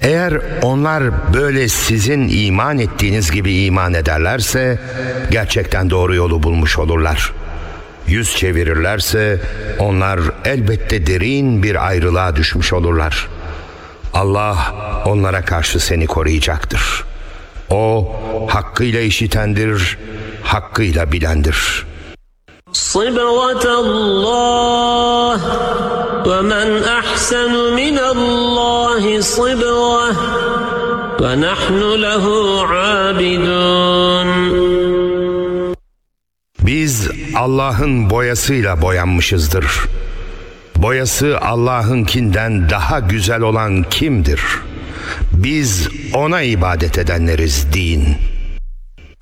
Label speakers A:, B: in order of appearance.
A: Eğer onlar böyle sizin iman ettiğiniz gibi iman ederlerse gerçekten doğru yolu bulmuş olurlar. Yüz çevirirlerse onlar elbette derin bir ayrılığa düşmüş olurlar. Allah onlara karşı seni koruyacaktır. O hakkıyla işitendir, hakkıyla bilendir.
B: Sıbgatallah ve men ahsenu minallahi sıbgah ve nahnu lehu abidun.
A: Biz Allah'ın boyasıyla boyanmışızdır. Boyası Allah'ınkinden daha güzel olan kimdir? Biz ona ibadet edenleriz deyin.